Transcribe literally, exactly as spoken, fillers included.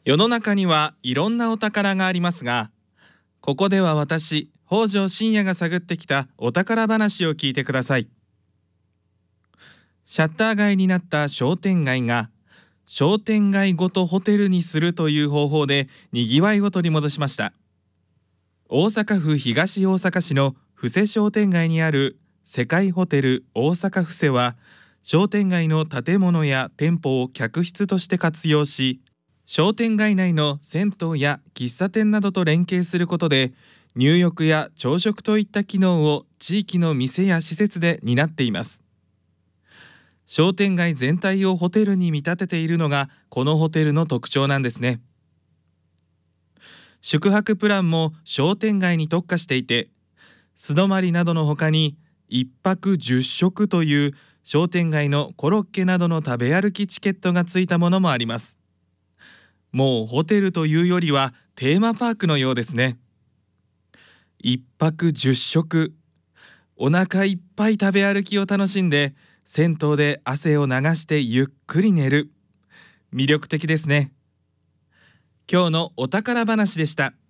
世の中にはいろんなお宝がありますが、ここでは私、北条信也が探ってきたお宝話を聞いてください。シャッター街になった商店街が商店街ごとホテルにするという方法でにぎわいを取り戻しました。大阪府東大阪市の布施商店街にある世界ホテル大阪布施は、商店街の建物や店舗を客室として活用し、商店街内の銭湯や喫茶店などと連携することで、入浴や朝食といった機能を地域の店や施設で担っています。商店街全体をホテルに見立てているのがこのホテルの特徴なんですね。宿泊プランも商店街に特化していて、素泊まりなどのほかにいっぱくじゅっしょくという商店街のコロッケなどの食べ歩きチケットがついたものもあります。もうホテルというよりはテーマパークのようですね。いっぱくじゅっしょく、お腹いっぱい食べ歩きを楽しんで、銭湯で汗を流してゆっくり寝る。魅力的ですね。今日のお宝話でした。